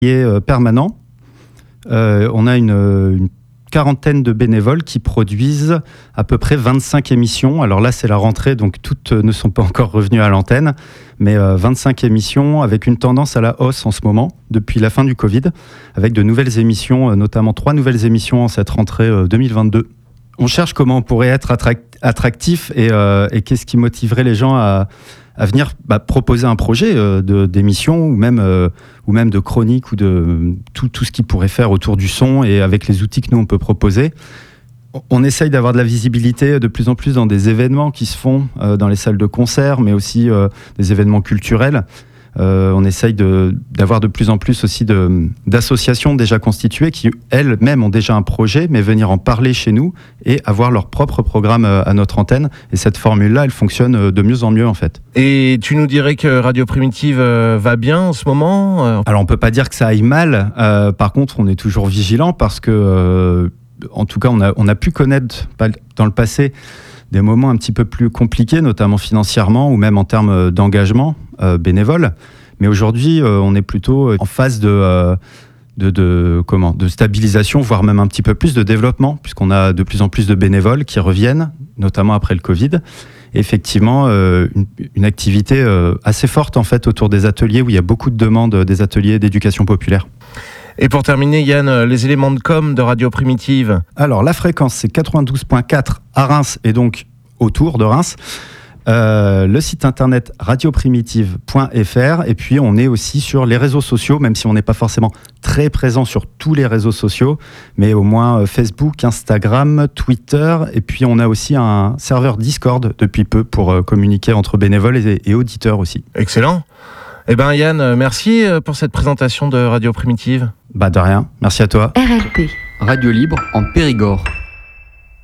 permanent. On a une quarantaine de bénévoles qui produisent à peu près 25 émissions. Alors là, c'est la rentrée, donc toutes ne sont pas encore revenues à l'antenne, mais 25 émissions avec une tendance à la hausse en ce moment, depuis la fin du Covid, avec de nouvelles émissions, notamment 3 nouvelles émissions en cette rentrée 2022. On cherche comment on pourrait être attractif et qu'est-ce qui motiverait les gens à venir proposer un projet d'émission ou même de chronique ou de tout ce qu'ils pourraient faire autour du son et avec les outils que nous on peut proposer. On essaye d'avoir de la visibilité de plus en plus dans des événements qui se font dans les salles de concert, mais aussi des événements culturels. On essaye d'avoir de plus en plus aussi d'associations déjà constituées qui elles-mêmes ont déjà un projet, mais venir en parler chez nous et avoir leur propre programme à notre antenne. Et cette formule-là, elle fonctionne de mieux en mieux en fait. Et tu nous dirais que Radio Primitive va bien en ce moment ? Alors on peut pas dire que ça aille mal. Par contre, on est toujours vigilant parce que, en tout cas, on a pu connaître dans le passé des moments un petit peu plus compliqués, notamment financièrement ou même en termes d'engagement bénévole. Mais aujourd'hui, on est plutôt en phase de stabilisation, voire même un petit peu plus de développement, puisqu'on a de plus en plus de bénévoles qui reviennent, notamment après le Covid. Et effectivement, une activité assez forte en fait autour des ateliers où il y a beaucoup de demandes des ateliers d'éducation populaire. Et pour terminer, Yann, les éléments de com de Radio Primitive. Alors, la fréquence, c'est 92.4 à Reims et donc autour de Reims. Le site internet radioprimitive.fr. Et puis, on est aussi sur les réseaux sociaux, même si on n'est pas forcément très présent sur tous les réseaux sociaux, mais au moins Facebook, Instagram, Twitter. Et puis, on a aussi un serveur Discord depuis peu pour communiquer entre bénévoles et auditeurs aussi. Excellent. Eh bien, Yann, merci pour cette présentation de Radio Primitive. De rien. Merci à toi. RLP. Radio libre en Périgord.